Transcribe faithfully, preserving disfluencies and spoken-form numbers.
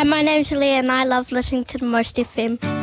my name's Leah and I love listening to the Most F M.